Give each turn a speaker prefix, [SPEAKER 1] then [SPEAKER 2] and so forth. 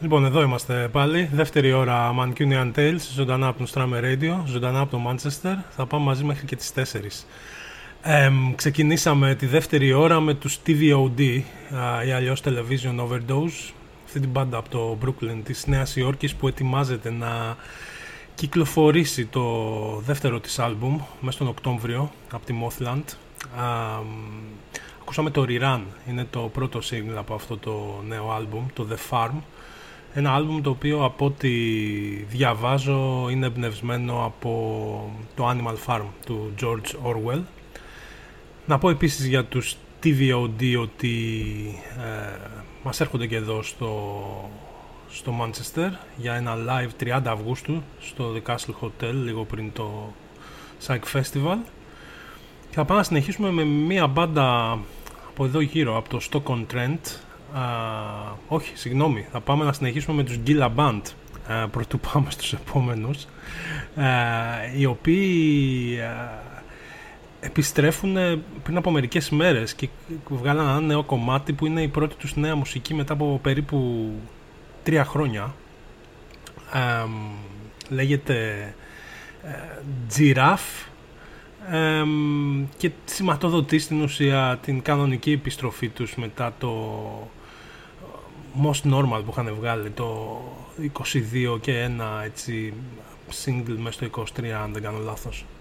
[SPEAKER 1] Λοιπόν, εδώ είμαστε πάλι. Δεύτερη ώρα Mancunian Tales, ζωντανά από το Strammer Radio, ζωντανά από το Manchester. Θα πάμε μαζί μέχρι και τις 4. Ξεκινήσαμε τη δεύτερη ώρα με τους TVOD ή αλλιώς Television Overdose, αυτή την μπάντα από το Brooklyn της Νέας Υόρκης που ετοιμάζεται να κυκλοφορήσει το δεύτερο της άλμπουμ μέσα τον Οκτώβριο από τη Mothland. Ακούσαμε το Rerun, είναι το πρώτο single από αυτό το νέο άλμπουμ, το The Farm. Ένα άλμπουμ το οποίο από ό,τι διαβάζω είναι εμπνευσμένο από το Animal Farm του George Orwell. Να πω επίσης για τους TVOD ότι μας έρχονται και εδώ στο Manchester για ένα live 30 Αυγούστου στο The Castle Hotel, λίγο πριν το Psych Festival. Και θα πάμε να συνεχίσουμε με μια μπάντα από εδώ γύρω, από το Stoke-on-Trent. Όχι, συγγνώμη, θα πάμε να συνεχίσουμε με τους Gila Band πρωτού πάμε στους επόμενους, οι οποίοι επιστρέφουν πριν από μερικές μέρες και βγάλαν ένα νέο κομμάτι που είναι η πρώτη τους νέα μουσική μετά από περίπου 3 χρόνια. Λέγεται Giraffe και σηματοδοτεί στην ουσία την κανονική επιστροφή τους μετά το Most Normal που είχαν βγάλει το 22 και ένα έτσι single μέσα στο 23, αν δεν κάνω λάθος.